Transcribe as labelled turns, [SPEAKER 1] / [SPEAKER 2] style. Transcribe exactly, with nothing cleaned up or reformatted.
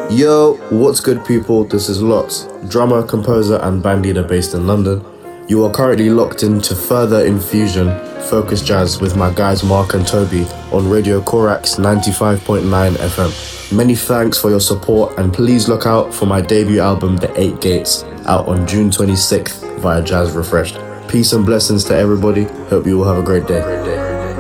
[SPEAKER 1] Yo, what's good, people? This is Lots, drummer, composer, and band leader based in London. You are currently locked into Further Infusion, Focus Jazz with my guys Mark and Toby on Radio Corax ninety-five point nine F M. Many thanks for your support, and please look out for my debut album, The Eight Gates, out on June twenty-sixth via Jazz Refreshed. Peace and blessings to everybody. Hope you all have a great day. Great day.